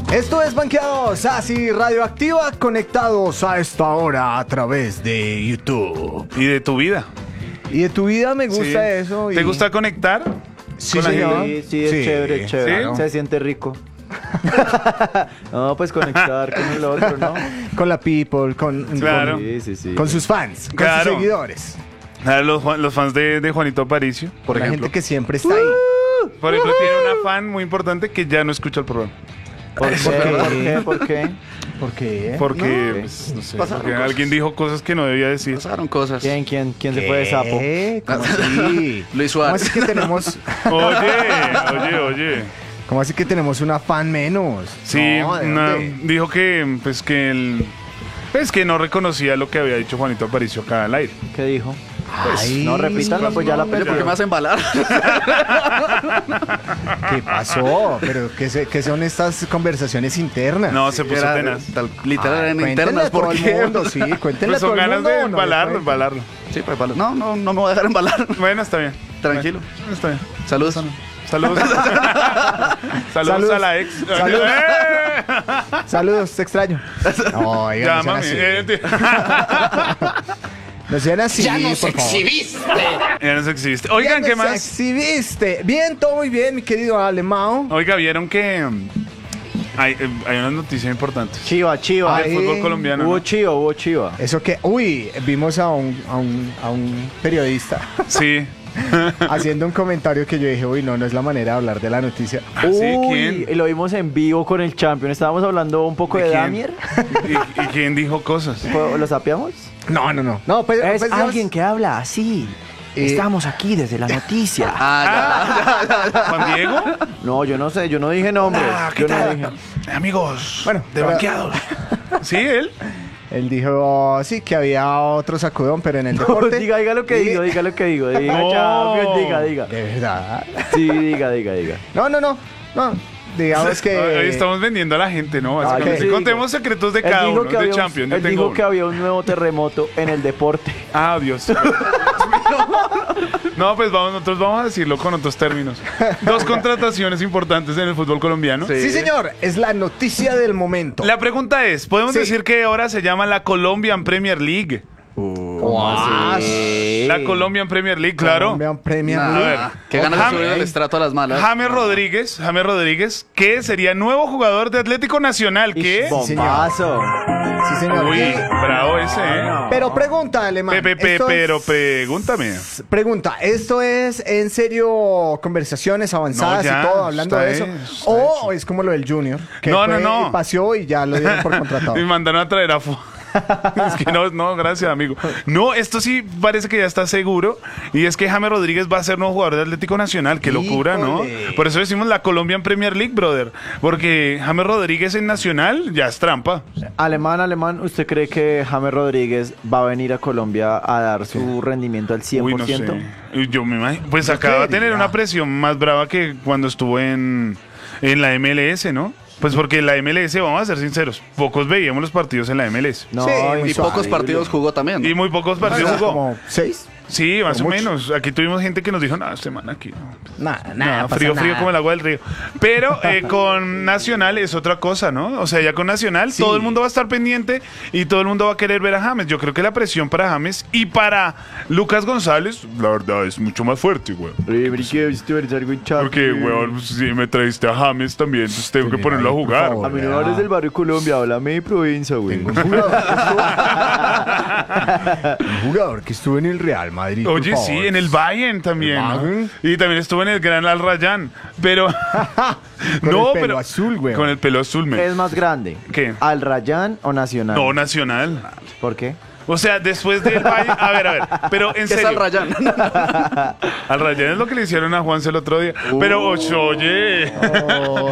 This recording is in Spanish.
Esto es Banqueados, así Radioactiva, conectados a esta hora a través de YouTube. Y de tu vida. Y de tu vida me gusta Sí. eso. ¿Te gusta conectar? Sí, con la señor. gente? Sí, es chévere, chévere. ¿Sí? Se siente rico. No, pues conectar con el otro, ¿no? Con la people, Claro. Sí. con sus fans, con Claro. sus seguidores. Ah, los fans de Juanito Aparicio, por la ejemplo. gente que siempre está ahí. Por ejemplo, tiene una fan muy importante que ya no escucha el programa. ¿Por qué? ¿Por qué? ¿Por qué? Porque, No. pues, no sé, Pasaron porque cosas. alguien dijo cosas que no debía decir. Pasaron cosas. ¿Quién se fue de sapo? ¿Qué? ¿Cómo así? Luis ¿Cómo Suárez. así que tenemos, Oye. cómo así que tenemos una fan menos? Sí, No, ¿de dónde? dijo que, pues, que no reconocía lo que había dicho Juanito Aparicio acá al aire. ¿Qué dijo? Ay, No, repítalo, pues ya la Oye, perdió. ¿por qué me hacen embalar? ¿Qué pasó? ¿Pero qué son estas conversaciones internas? No, se puso Era tenaz. literal, eran Cuéntenle internas. a todo ¿Por el qué? mundo, sí, cuéntenle Pues a todo son el ganas mundo. de ¿no? embalarlo. Sí, pues embalar. No me voy a dejar embalar. Bueno, está bien. Tranquilo. Está bien. Saludos. Saludos. Saludos a la ex. Saludos. ¡Eh! Saludos, te extraño. No, oigan, no Llámame. sean así. No sean así, ¡Ya nos por favor. exhibiste! Ya nos exhibiste. Oigan, Ya ¿qué nos más? exhibiste. Bien, todo muy bien, mi querido Alemão. Oiga, ¿vieron que hay unas noticias importantes? Chiva. Ay, El fútbol colombiano. Hubo ¿no? chiva. Eso que, vimos a un periodista Sí. haciendo un comentario que yo dije, no es la manera de hablar de la noticia. ¿Sí? ¿Quién? Y lo vimos en vivo con el Champion. Estábamos hablando un poco de quién? Damier. ¿Y quién dijo cosas? ¿Lo sapeamos? No, pues, Es pues, alguien que habla así. Estamos aquí desde la noticia. ¿Juan Diego? No, yo no sé, yo no dije nombre. ¿Qué Yo no tal? dije. Amigos, Bueno, de pero- banqueados. ¿Sí, él? Él dijo, sí, que había otro sacudón, pero en el deporte. Diga lo que digo, diga lo que digo. Diga, No. Champion, diga. De verdad. Sí, diga. No. Digamos que. Hoy estamos vendiendo a la gente, ¿no? Básicamente. sí. Contemos secretos de Él cada dijo uno, que de había Champions. Yo él tengo dijo uno. que había un nuevo terremoto en el deporte. Ah, Dios. No, pues nosotros vamos a decirlo con otros términos. Dos contrataciones importantes en el fútbol colombiano. Sí, señor, es la noticia del momento. La pregunta es, ¿podemos Sí. decir que ahora se llama la Colombian Premier League? La Colombian Premier League, claro. Colombian Premier Nah, League. A ver. Qué ganas de James- subir el estrato a las malas. James Rodríguez, que sería nuevo jugador de Atlético Nacional, ¿qué? Bombazo. Sí, señor. Uy, ¿Qué? bravo ese, ¿eh? Pero pregunta, Alemán. esto es- Pero pregúntame. Pregunta, ¿esto es en serio conversaciones avanzadas No, ya, y todo hablando está de eso? está ¿O es como lo del Junior? Que No, fue no. y paseó y ya lo dieron por contratado. Me mandaron a traer a Es que no, gracias, amigo. No, esto sí parece que ya está seguro. Y es que James Rodríguez va a ser nuevo jugador de Atlético Nacional. Qué locura, ¿no? Híjole. Por eso decimos la Colombian Premier League, brother. Porque James Rodríguez en Nacional ya es trampa. Alemán, ¿usted cree que James Rodríguez va a venir a Colombia a dar su rendimiento al 100%? Uy, no sé. Yo me imagino. Pues acaba de tener creería. una presión más brava que cuando estuvo en la MLS, ¿no? Pues porque la MLS, vamos a ser sinceros, pocos veíamos los partidos en la MLS. No, Sí, muy Y pocos partidos jugó también. Y muy pocos partidos jugó. Como 6. Sí, más o mucho. menos. Aquí tuvimos gente que nos dijo, no, este man aquí no. Nada, Nada, frío como el agua del río. Pero con Nacional es otra cosa, ¿no? O sea, ya con Nacional todo el mundo va a estar pendiente y todo el mundo va a querer ver a James. Yo creo que la presión para James y para Lucas González, la verdad, es mucho más fuerte, güey. Porque, weón, si me trajiste a James también, pues tengo que Mira, ponerlo a por jugar. favor. A mí no hables del barrio Colombia, háblame de provincia, güey. Un jugador que estuvo en el Real Madrid. por Oye, favor. sí, en el Bayern también, El ¿no? Bayern. Y también estuvo en el Gran Al Rayyan, pero Con no, el pelo pero azul, güey. con el pelo azul, ¿Qué me. es más grande? ¿Qué? ¿Al Rayán o Nacional? No, Nacional. ¿Por qué? O sea, después del Bayern, a ver, pero en ¿Qué es serio. al Rayán? Al Rayyan es lo que le hicieron a Juanse el otro día. Pero, oye.